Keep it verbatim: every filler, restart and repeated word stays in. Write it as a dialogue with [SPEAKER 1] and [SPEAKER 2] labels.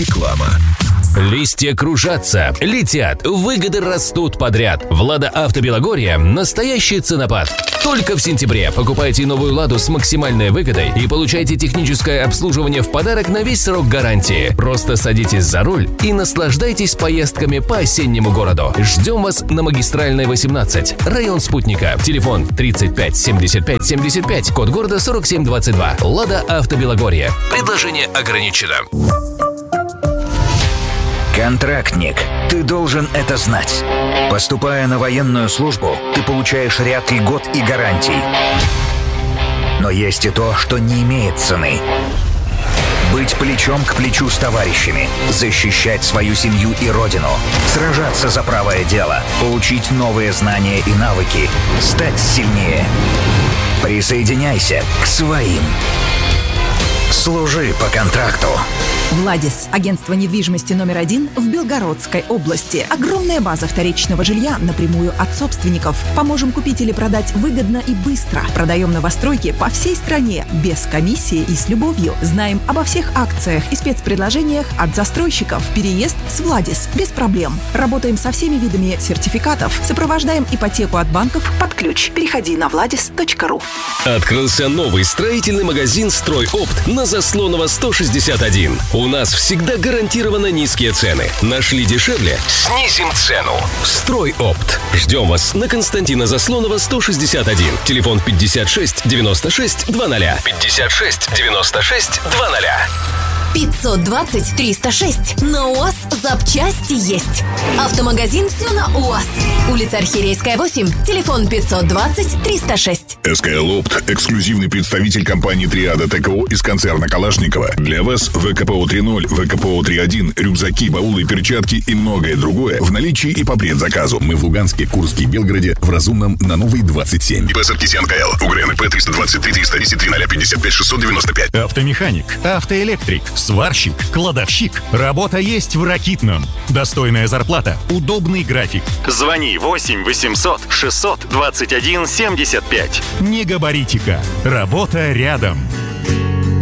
[SPEAKER 1] Реклама. Листья кружатся, летят, выгоды растут подряд. «Лада Авто Белогорье» – настоящий ценопад. Только в сентябре покупайте новую «Ладу» с максимальной выгодой и получайте техническое обслуживание в подарок на весь срок гарантии. Просто садитесь за руль и наслаждайтесь поездками по осеннему городу. Ждем вас на Магистральной восемнадцать, район Спутника. Телефон тридцать пять семьдесят пять семьдесят пять, код города сорок семь двадцать два. «Лада Авто Белогорье». Предложение ограничено.
[SPEAKER 2] Контрактник. Ты должен это знать. Поступая на военную службу, ты получаешь ряд льгот и гарантий. Но есть и то, что не имеет цены. Быть плечом к плечу с товарищами, защищать свою семью и родину, сражаться за правое дело, получить новые знания и навыки, стать сильнее. Присоединяйся к своим. Служи по контракту.
[SPEAKER 3] «Владис» – агентство недвижимости номер один в Белгородской области. Огромная база вторичного жилья напрямую от собственников. Поможем купить или продать выгодно и быстро. Продаем новостройки по всей стране, без комиссии и с любовью. Знаем обо всех акциях и спецпредложениях от застройщиков. Переезд с «Владис» без проблем. Работаем со всеми видами сертификатов. Сопровождаем ипотеку от банков под ключ. Переходи на владис точка ру.
[SPEAKER 1] Открылся новый строительный магазин «Стройопт» на Заслонова сто шестьдесят один. У нас всегда гарантированно низкие цены. Нашли дешевле? Снизим цену. «Стройопт». Ждем вас на Константина Заслонова сто шестьдесят один. Телефон пятьдесят шесть девяносто шесть двадцать. пятьдесят шесть девяносто шесть двадцать.
[SPEAKER 4] пятьсот двадцать триста шесть. На УАЗ запчасти есть. Автомагазин «Все на УАЗ». Улица Архирейская, восемь. Телефон пятьсот двадцать триста шесть.
[SPEAKER 5] СКЛ Опт – эксклюзивный представитель компании «Триада ТКО» из концерна Калашникова. Для вас ВКПО три ноль, ВКПО три один, рюкзаки, баулы, перчатки и многое другое в наличии и по предзаказу. Мы в Луганске, Курске, Белгороде, в Разумном, на Новой двадцать семь. ИП Саркисян КЛ. УГРНП триста двадцать три триста десять три ноль пятьдесят пять шестьсот девяносто пять.
[SPEAKER 6] Автомеханик, автоэлектрик, сварщик, кладовщик. Работа есть в Ракитном. Достойная зарплата, удобный график.
[SPEAKER 7] Звони восемь восемьсот шестьсот двадцать один семьдесят пять.
[SPEAKER 6] Не габаритика. Работа рядом.